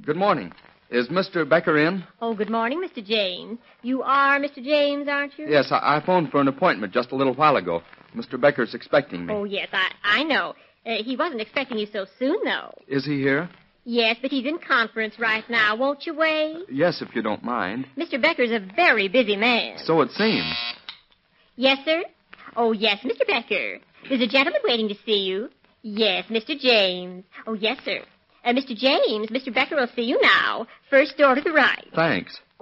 Good morning. Is Mr. Becker in? Oh, good morning, Mr. James. You are Mr. James, aren't you? Yes, I phoned for an appointment just a little while ago. Mr. Becker's expecting me. Oh, yes, I know. He wasn't expecting you so soon, though. Is he here? Yes, but he's in conference right now. Won't you wait? Yes, if you don't mind. Mr. Becker's a very busy man. So it seems. Yes, sir? Oh, yes, Mr. Becker. There's a gentleman waiting to see you. Yes, Mr. James. Oh, yes, sir. Mr. James, Mr. Becker will see you now. First door to the right. Thanks.